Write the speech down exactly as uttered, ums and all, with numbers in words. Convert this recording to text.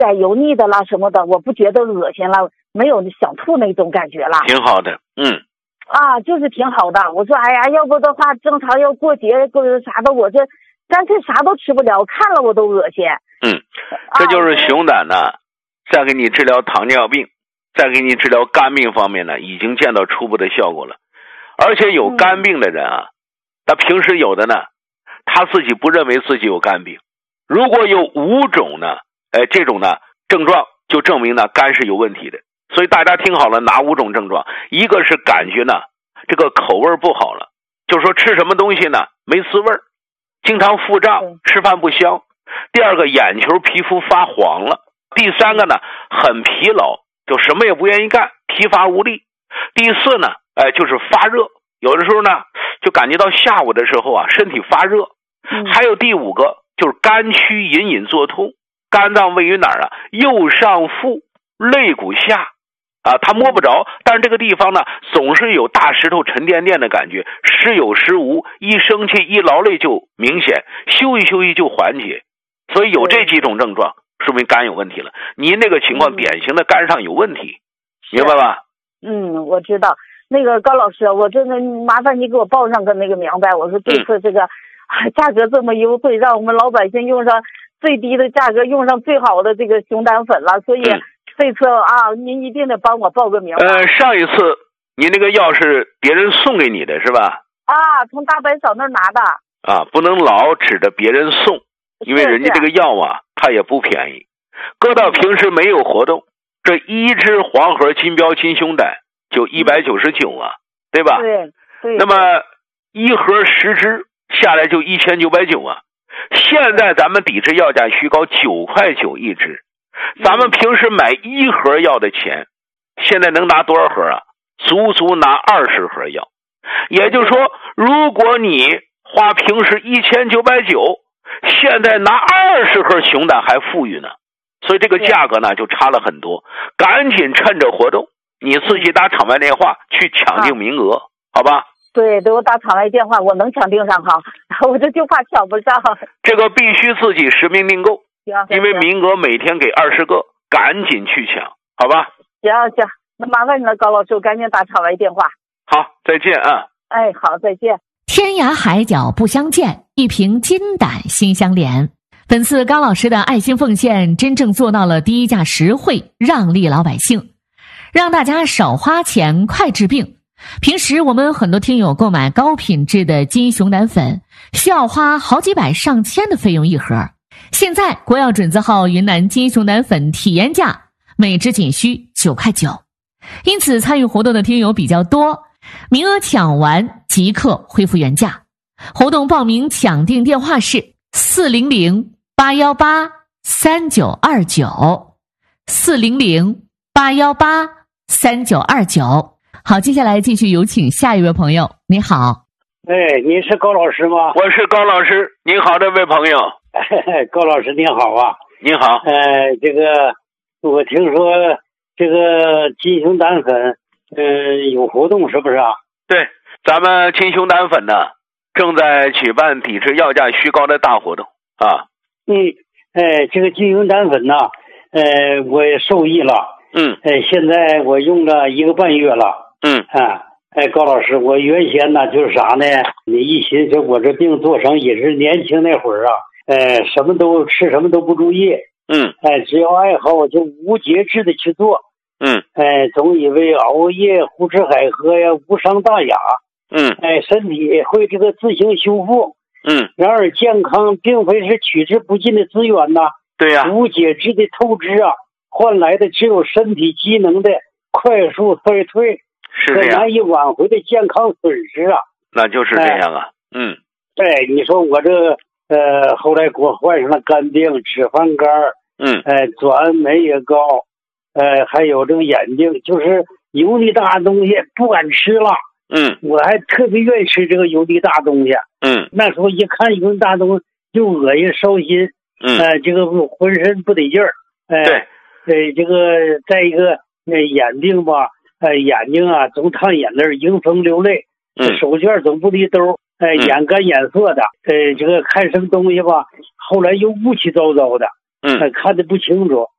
带油腻的啦什么的，我不觉得恶心了，没有想吐那种感觉了。 挺好的，嗯。 啊，就是挺好的。我说，哎呀，要不的话，正常要过节过啥的，我这干脆啥都吃不了，看了我都恶心。 嗯，这就是熊胆呢，啊、再给你治疗糖尿病，再给你治疗肝病方面呢，已经见到初步的效果了。而且有肝病的人啊，他、嗯、平时有的呢，他自己不认为自己有肝病。如果有五种呢，哎，这种呢症状就证明呢肝是有问题的。所以大家听好了，哪五种症状？一个是感觉呢，这个口味不好了，就是说吃什么东西呢没滋味，经常腹胀，吃饭不香。第二个，眼球皮肤发黄了。第三个呢，很疲劳，就什么也不愿意干，疲乏无力。第四呢，哎，就是发热，有的时候呢，就感觉到下午的时候啊，身体发热。 嗯、 还有第五个，就是肝区隐隐作痛，肝脏位于哪儿啊？右上腹肋骨下。啊，他摸不着，但是这个地方呢，总是有大石头沉甸甸的感觉，时有时无，一生气一劳累就明显，休息休息就缓解。所以有这几种症状，说明肝有问题了。您那个情况典型的肝上有问题，嗯、明白吧？ 嗯，我知道。那个高老师，我真的麻烦你给我报上个那个明白。我说这次这个、嗯、价格这么优惠，让我们老百姓用上最低的价格，用上最好的这个熊胆粉了，所以。嗯这次啊，您一定得帮我报个名。 呃，上一次您那个药是别人送给你的是吧？ 啊，从大白嫂那儿拿的。 啊，不能老指着别人送，因为人家这个药啊，它也不便宜。搁到平时没有活动，这一支黄河金标金熊胆就一百九十九啊，对吧？ 对对。 那么一盒十支下来就一千九百九啊。现在咱们抵制药价虚高，九块九一支。咱们平时买一盒药的钱，现在能拿多少盒啊？足足拿二十盒药。也就是说，如果你花平时一千九百九，现在拿二十盒熊胆还富裕呢，所以这个价格呢就差了很多。赶紧趁着活动，你自己打场外电话去抢订名额，啊、好吧？ 对，对我打场外电话，我能抢订上哈，我这就怕抢不上。 这个必须自己实名订购。因为名额每天给二十个，赶紧去抢，好吧？ 行行，那麻烦你了，高老师，我赶紧打场外电话。 好，再见啊！ 哎，好，再见。 天涯海角不相见，一瓶金胆心相连。本次高老师的爱心奉献，真正做到了低价实惠，让利老百姓，让大家少花钱，快治病。平时我们很多听友购买高品质的金熊胆粉，需要花好几百上千的费用一盒。现在国药准字号云南金熊胆粉体验价每支仅需九块九，因此参与活动的听友比较多，名额抢完即刻恢复原价。活动报名抢订电话是四零零八一八三九二九 四零零八一八三九二九。好，接下来继续有请下一位朋友。你好。 哎，您是高老师吗？ 我是高老师。您好，这位朋友。 高老师您好啊。 您好。 呃，这个我听说这个金熊胆粉，呃，有活动是不是啊？ 对，咱们金熊胆粉呢正在举办抵制药价虚高的大活动啊。 嗯，哎，这个金熊胆粉呢，呃，我也受益了。 嗯。 哎，现在我用了一个半月了。 嗯。 啊。哎，高老师，我原先呢就是啥呢？你一寻思我这病做成也是年轻那会儿啊，呃，什么都吃什么都不注意， 嗯， 哎，只要爱好我就无节制的去做， 嗯， 哎，总以为熬夜胡吃海喝呀无伤大雅， 嗯， 哎，身体会这个自行修复， 嗯， 然而健康并非是取之不尽的资源呐， 对呀、啊， 无节制的透支啊，换来的只有身体机能的快速衰退。 是这样， 难以挽回的健康损失啊！ 那就是这样啊，哎、嗯， 对，你说我这呃，后来给我患上了肝病、脂肪肝， 嗯， 哎、呃，转酶也高，呃，还有这个眼睛，就是油腻大的东西不敢吃了， 嗯， 我还特别愿意吃这个油腻大东西， 嗯， 那时候一看油腻大东西就恶心烧心， 嗯， 呃，这个浑身不得劲儿，哎、呃， 对， 呃，这个再一个那、呃、眼病吧。呃，眼睛啊，总淌眼泪，迎风流泪。 嗯， 手绢总不离兜。哎、呃，眼干眼涩的。呃，这个看什么东西吧，后来又乌七糟糟的。 嗯， 呃，看得不清楚。